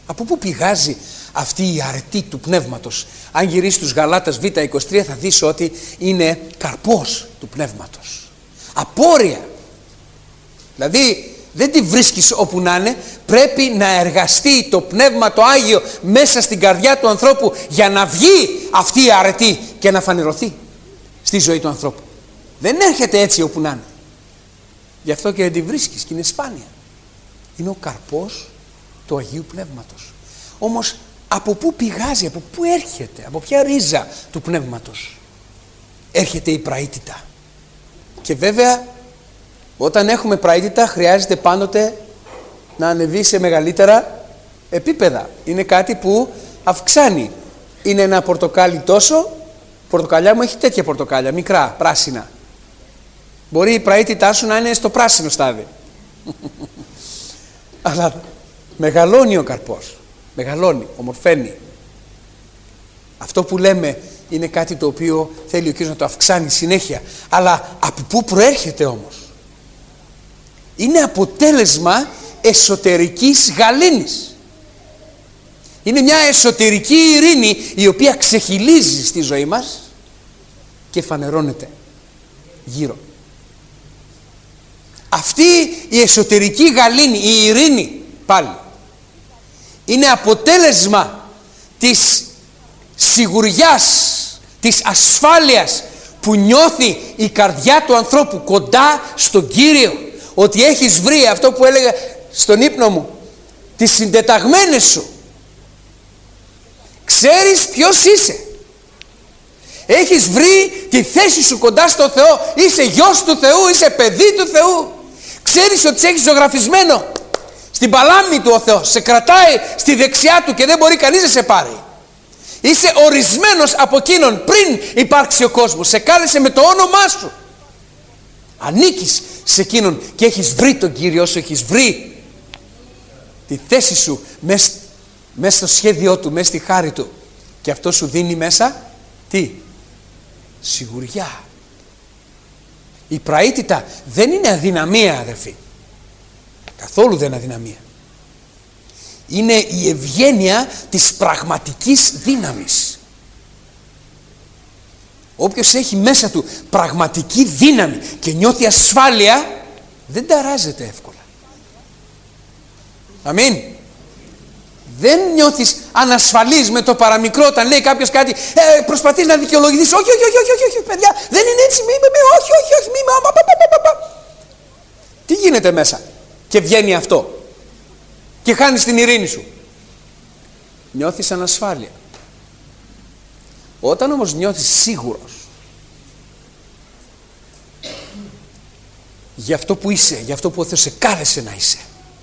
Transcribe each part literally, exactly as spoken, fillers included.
Από πού πηγάζει αυτή η αρετή του πνεύματος? Αν γυρίσεις στους Γαλάτας Β είκοσι τρία θα δεις ότι είναι καρπός του πνεύματος. Απόρρια. Δηλαδή δεν τη βρίσκεις όπου να είναι, πρέπει να εργαστεί το Πνεύμα το Άγιο μέσα στην καρδιά του ανθρώπου για να βγει αυτή η αρετή και να φανερωθεί στη ζωή του ανθρώπου. Δεν έρχεται έτσι όπου να είναι. Γι' αυτό και δεν τη βρίσκεις και είναι σπάνια. Είναι ο καρπός του Αγίου Πνεύματος. Όμως από πού πηγάζει, από πού έρχεται, από ποια ρίζα του Πνεύματος? Έρχεται η πραήτητα. Και βέβαια όταν έχουμε πραήτητα χρειάζεται πάντοτε να ανεβεί σε μεγαλύτερα επίπεδα. Είναι κάτι που αυξάνει. Είναι ένα πορτοκάλι τόσο, πορτοκαλιά μου έχει τέτοια πορτοκάλια, μικρά, πράσινα. Μπορεί η πραήτητά σου να είναι στο πράσινο στάδιο. Αλλά μεγαλώνει ο καρπός, μεγαλώνει, ομορφαίνει. Αυτό που λέμε είναι κάτι το οποίο θέλει ο Κύριος να το αυξάνει συνέχεια. Αλλά από πού προέρχεται όμως? Είναι αποτέλεσμα εσωτερικής γαλήνης. Είναι μια εσωτερική ειρήνη η οποία ξεχυλίζει στη ζωή μας και φανερώνεται γύρω. Αυτή η εσωτερική γαλήνη, η ειρήνη πάλι, είναι αποτέλεσμα της σιγουριάς, της ασφάλειας που νιώθει η καρδιά του ανθρώπου κοντά στον Κύριο. Ότι έχεις βρει αυτό που έλεγα στον ύπνο μου, τις συντεταγμένες σου. Ξέρεις ποιος είσαι. Έχεις βρει τη θέση σου κοντά στο Θεό. Είσαι γιος του Θεού, είσαι παιδί του Θεού. Ξέρεις ότι σε έχει ζωγραφισμένο στην παλάμη του ο Θεός. Σε κρατάει στη δεξιά του και δεν μπορεί κανείς να σε πάρει. Είσαι ορισμένος από εκείνον πριν υπάρξει ο κόσμος. Σε κάλεσε με το όνομά σου. Ανήκεις σε εκείνον και έχεις βρει τον Κύριό σου, έχεις βρει τη θέση σου μέσα, μέσα στο σχέδιό του, μέσα στη χάρη του. Και αυτό σου δίνει μέσα τι? Σιγουριά. Η πραήτητα δεν είναι αδυναμία, αδερφοί. Καθόλου δεν είναι αδυναμία. Είναι η ευγένεια της πραγματικής δύναμης. Όποιος έχει μέσα του πραγματική δύναμη και νιώθει ασφάλεια, δεν ταράζεται εύκολα. Αμήν. Δεν νιώθεις ανασφαλής με το παραμικρό όταν λέει κάποιος κάτι, ε, προσπαθείς να δικαιολογηθείς. Όχι, όχι, όχι, όχι, όχι, όχι, παιδιά, δεν είναι έτσι, μη, μη, μη, όχι, όχι, όχι, μη, μα, μα, μα, μα, μα. Τι γίνεται μέσα και βγαίνει αυτό και χάνεις την ειρήνη σου? Νιώθεις ανασφάλεια. Όταν όμως νιώθεις σίγουρος για αυτό που είσαι, για αυτό που ο Θεός σε κάλεσε να είσαι,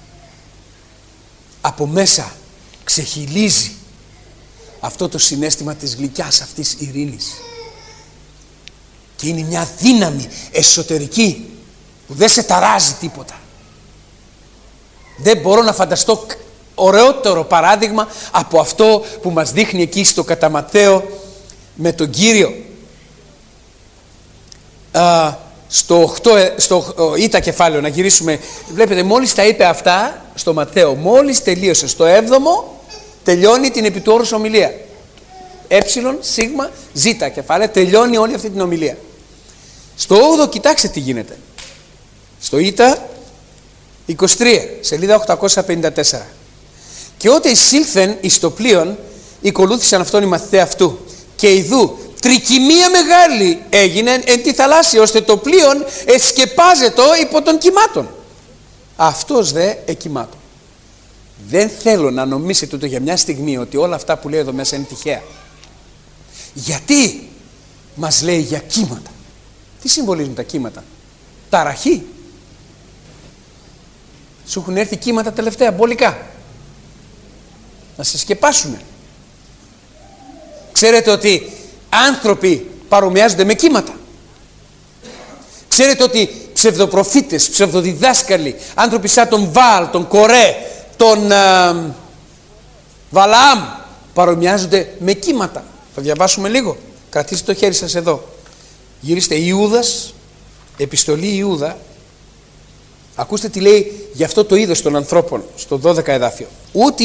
από μέσα ξεχυλίζει αυτό το συναίσθημα της γλυκιάς αυτής ειρήνης και είναι μια δύναμη εσωτερική που δεν σε ταράζει τίποτα. Δεν μπορώ να φανταστώ ωραιότερο παράδειγμα από αυτό που μας δείχνει εκεί στο κατά Ματθαίο με τον Κύριο. Α, στο οκτώ, στο ήτα κεφάλαιο, να γυρίσουμε, βλέπετε μόλις τα είπε αυτά στο Ματθαίο, μόλις τελείωσε στο έβδομο τελειώνει την επί του όρους ομιλία. Ε, σίγμα, ζήτα κεφάλαιο, τελειώνει όλη αυτή την ομιλία. Στο όγδοο κοιτάξτε τι γίνεται. Στο ήτα είκοσι τρία, σελίδα οκτακόσια πενήντα τέσσερα. Και ότε εισήλθεν εις το πλοίον, ακολούθησαν αυτόν οι μαθηταί αυτού. Και ιδού τρικυμία μεγάλη έγινε εν τη θαλάσσια, ώστε το πλοίον εσκεπάζετο υπό των κυμάτων. Αυτός δε εκυμάτων. Δεν θέλω να νομίσετε ούτε για μια στιγμή ότι όλα αυτά που λέει εδώ μέσα είναι τυχαία. Γιατί μας λέει για κύματα? Τι συμβολίζουν τα κύματα? Ταραχή. Σου έχουν έρθει κύματα τελευταία, μπολικά, να σε σκεπάσουνε. Ξέρετε ότι άνθρωποι παρομοιάζονται με κύματα. Ξέρετε ότι ψευδοπροφήτες, ψευδοδιδάσκαλοι, άνθρωποι σαν τον Βάλ, τον Κορέ, τον α, Βαλαάμ παρομοιάζονται με κύματα. Θα διαβάσουμε λίγο. Κρατήστε το χέρι σας εδώ. Γυρίστε Ιούδας, επιστολή Ιούδα. Ακούστε τι λέει για αυτό το είδος των ανθρώπων στο δώδεκα εδάφιο. Ούτε